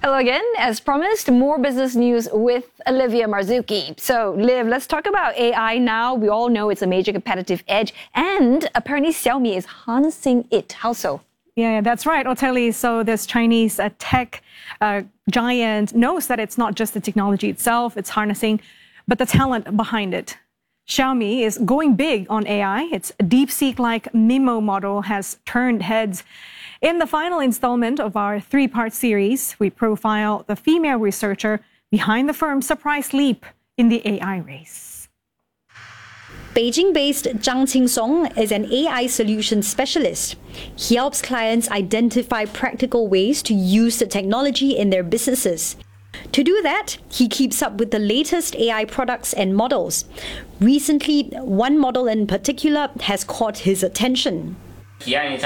Hello again. As promised, more business news with Olivia Marzuki. So, Liv, let's talk about AI now. We all know it's a major competitive edge, and apparently Xiaomi is harnessing it. How so? Yeah, that's right, Oteli. So this Chinese tech giant knows that it's not just the technology itself it's harnessing, but the talent behind it. Xiaomi is going big on AI. Its DeepSeek-like MiMo model has turned heads. In the final installment of our three-part series, we profile the female researcher behind the firm's surprise leap in the AI race. Beijing-based Zhang Qingsong is an AI solution specialist. He helps clients identify practical ways to use the technology in their businesses. To do that, he keeps up with the latest AI products and models. Recently, one model in particular has caught his attention. Ms.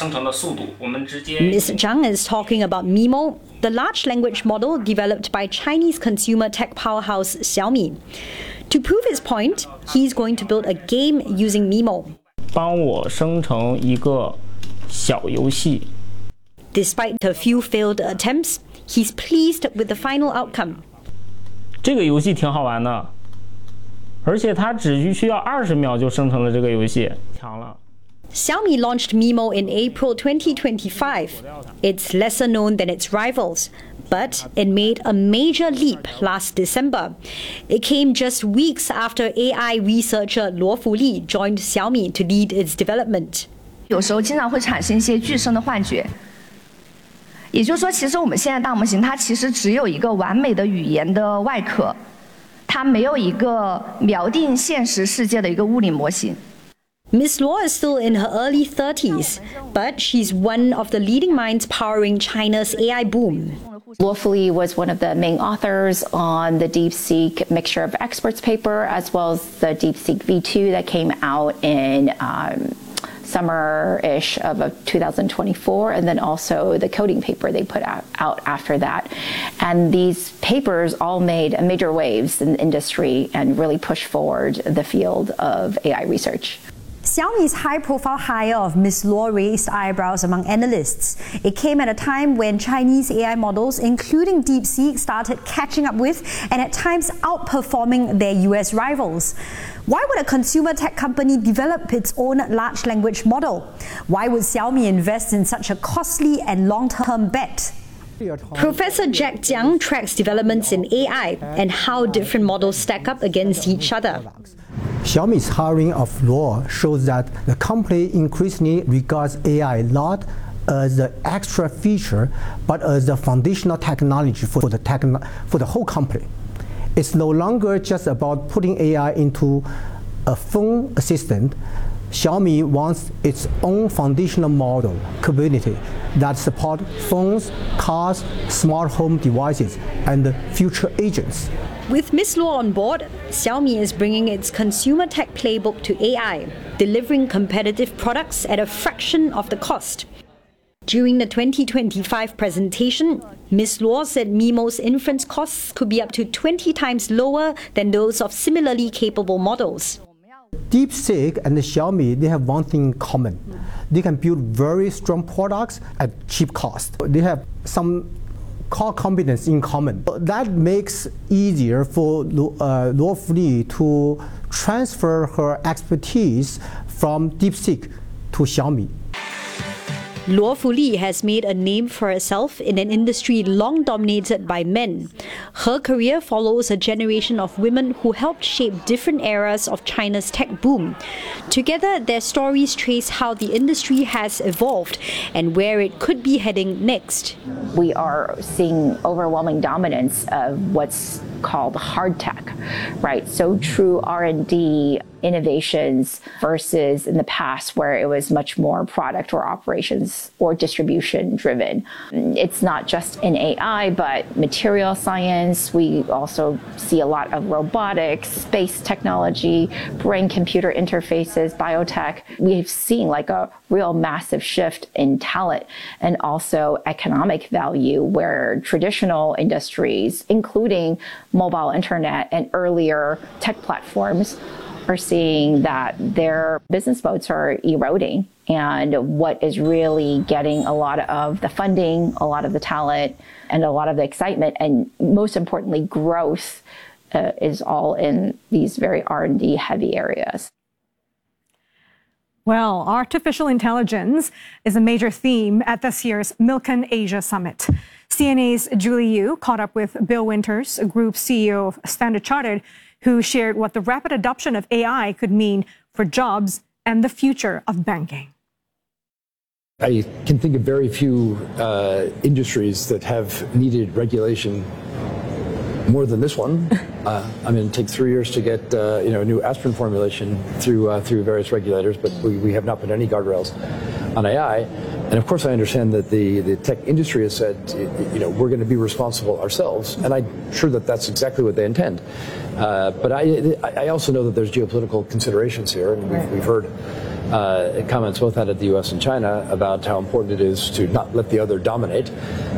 Zhang is talking about MiMo, the large language model developed by Chinese consumer tech powerhouse Xiaomi. To prove his point, he's going to build a game using MiMo. 帮我生成一个小游戏。 Despite a few failed attempts, he's pleased with the final outcome. 这个游戏挺好玩的，而且它只需要20秒就生成了这个游戏，强了。 Xiaomi launched MiMo in April 2025. It's lesser known than its rivals, but it made a major leap last December. It came just weeks after AI researcher Luo Fuli joined Xiaomi to lead its development. 有时候经常会产生一些具身的幻觉。也就是说，其实我们现在大模型它其实只有一个完美的语言的外壳，它没有一个锚定现实世界的一个物理模型。 Ms. Luo is still in her early 30s, but she's one of the leading minds powering China's AI boom. Luo Fuli was one of the main authors on the DeepSeek Mixture of Experts paper, as well as the DeepSeek V2 that came out in summer-ish of 2024, and then also the coding paper they put out after that. And these papers all made major waves in the industry and really pushed forward the field of AI research. Xiaomi's high-profile hire of Ms. Luo raised eyebrows among analysts. It came at a time when Chinese AI models, including DeepSeek, started catching up with and at times outperforming their US rivals. Why would a consumer tech company develop its own large language model? Why would Xiaomi invest in such a costly and long-term bet? Professor Jack Jiang tracks developments in AI and how different models stack up against each other. Xiaomi's hiring of Luo shows that the company increasingly regards AI not as an extra feature, but as a foundational technology for the whole company. It's no longer just about putting AI into a phone assistant. Xiaomi wants its own foundational model community that supports phones, cars, smart home devices, and future agents. With Ms. Luo on board, Xiaomi is bringing its consumer tech playbook to AI, delivering competitive products at a fraction of the cost. During the 2025 presentation, Ms. Luo said MiMo's inference costs could be up to 20 times lower than those of similarly capable models. DeepSeek and Xiaomi, they have one thing in common. They can build very strong products at cheap cost. They have some core competence in common. That makes easier for Luo Fuli to transfer her expertise from DeepSeek to Xiaomi. Luo Fuli has made a name for herself in an industry long dominated by men. Her career follows a generation of women who helped shape different eras of China's tech boom. Together, their stories trace how the industry has evolved and where it could be heading next. We are seeing overwhelming dominance of what's called hard tech, right? So true R&D innovations versus in the past where it was much more product or operations or distribution driven. It's not just in AI, but material science. We also see a lot of robotics, space technology, brain-computer interfaces, biotech. We've seen like a real massive shift in talent and also economic value where traditional industries, including mobile internet and earlier tech platforms, are seeing that their business modes are eroding And what is really getting a lot of the funding, a lot of the talent, and a lot of the excitement, and most importantly, growth, is all in these very R&D heavy areas. Well, artificial intelligence is a major theme at this year's Milken Asia Summit. CNA's Julie Yu caught up with Bill Winters, Group CEO of Standard Chartered, who shared what the rapid adoption of AI could mean for jobs and the future of banking. I can think of very few industries that have needed regulation more than this one. I mean, it takes 3 years to get a new aspirin formulation through various regulators, but we have not put any guardrails on AI. And of course, I understand that the tech industry has said, we're going to be responsible ourselves, and I'm sure that that's exactly what they intend. But I also know that there's geopolitical considerations here, and we've heard comments both out of the U.S. and China about how important it is to not let the other dominate.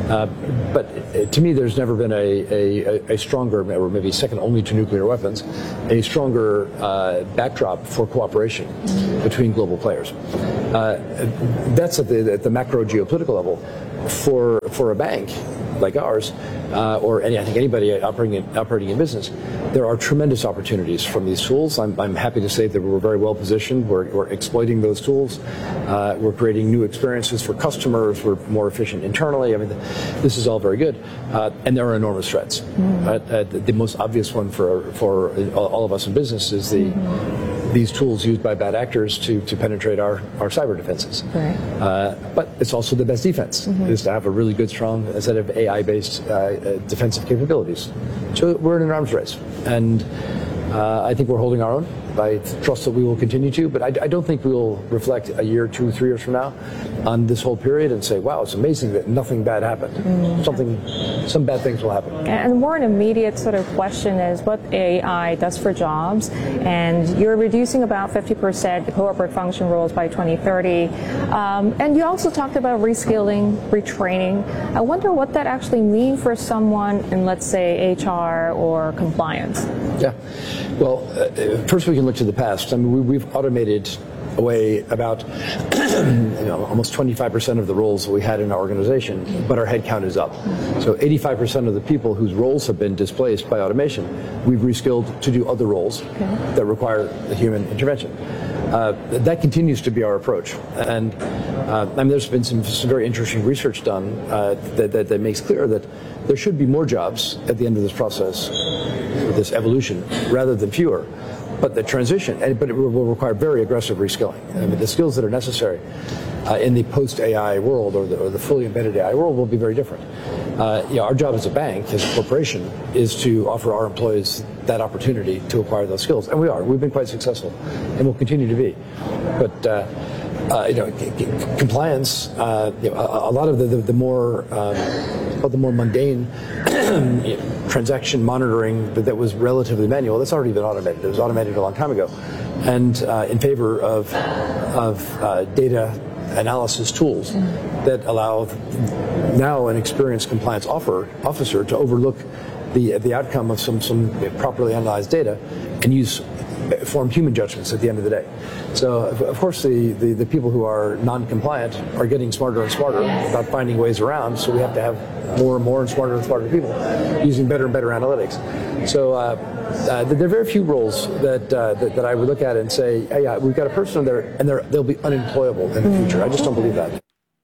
But to me, there's never been a stronger, or maybe second only to nuclear weapons, a stronger backdrop for cooperation between global players. That's at the macro geopolitical level. For a bank like ours, or I think anybody operating in business, there are tremendous opportunities from these tools. I'm happy to say that we're very well positioned. We're exploiting those tools. We're creating new experiences for customers. We're more efficient internally. I mean, this is all very good, and there are enormous threats. The most obvious one for all of us in business is these tools used by bad actors to penetrate our cyber defenses. Right. But it's also the best defense, is to have a really good, strong set of AI-based defensive capabilities. So we're in an arms race, and I think we're holding our own. I trust that we will continue to, but I don't think we will reflect a year, 2, 3 years from now on this whole period and say, wow, it's amazing that nothing bad happened. Some bad things will happen. And more an immediate sort of question is what AI does for jobs. And you're reducing about 50% corporate function roles by 2030. And you also talked about reskilling, retraining. I wonder what that actually means for someone in, let's say, HR or compliance. Yeah. Well, first we can look to the past. I mean, we've automated away about almost 25% of the roles that we had in our organization, but our headcount is up. So 85% of the people whose roles have been displaced by automation, we've reskilled to do other roles that require human intervention. That continues to be our approach. And I mean, there's been some very interesting research done that makes clear that there should be more jobs at the end of this process, this evolution, rather than fewer. But the transition, but it will require very aggressive reskilling. I mean, the skills that are necessary in the post-AI world or the fully embedded AI world will be very different. Our job as a bank, as a corporation, is to offer our employees that opportunity to acquire those skills, and we are. We've been quite successful, and will continue to be. But compliance, a lot of the more mundane transaction monitoring that was relatively manual, that's already been automated. It was automated a long time ago, and in favor of data analysis tools that allow now an experienced compliance officer to overlook the outcome of some properly analyzed data and form human judgments at the end of the day. So, of course, the people who are non-compliant are getting smarter and smarter about finding ways around, so we have to have more and more and smarter people using better and better analytics. So there are very few roles that I would look at and say, hey, we've got a person there, and they'll be unemployable in the future. I just don't believe that.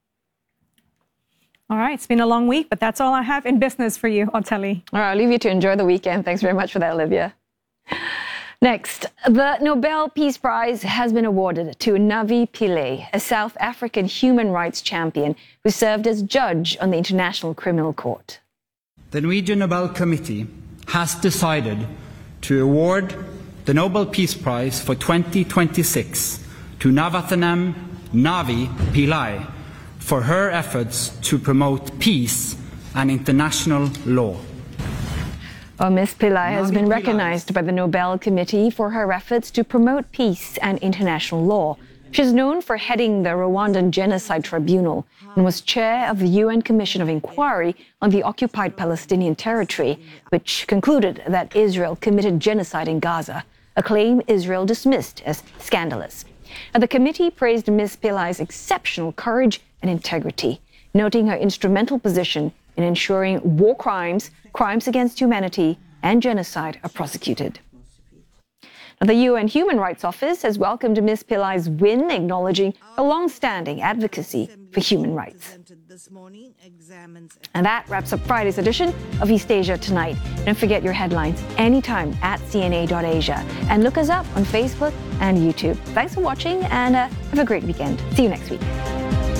All right, it's been a long week, but that's all I have in business for you, Ottilie. All right, I'll leave you to enjoy the weekend. Thanks very much for that, Olivia. Next, the Nobel Peace Prize has been awarded to Navi Pillay, a South African human rights champion who served as judge on the International Criminal Court. The Norwegian Nobel Committee has decided to award the Nobel Peace Prize for 2026 to Navathanam Navi Pillay for her efforts to promote peace and international law. Well, Ms. Pillay has been recognized by the Nobel Committee for her efforts to promote peace and international law. She's known for heading the Rwandan Genocide Tribunal and was chair of the UN Commission of Inquiry on the occupied Palestinian territory, which concluded that Israel committed genocide in Gaza, a claim Israel dismissed as scandalous. Now, the committee praised Ms. Pillai's exceptional courage and integrity, noting her instrumental position in ensuring war crimes, crimes against humanity, and genocide are prosecuted. Now, the UN Human Rights Office has welcomed Ms. Pillai's win, acknowledging her long-standing advocacy for human rights. And that wraps up Friday's edition of East Asia Tonight. Don't forget your headlines anytime at CNA.Asia. And look us up on Facebook and YouTube. Thanks for watching and have a great weekend. See you next week.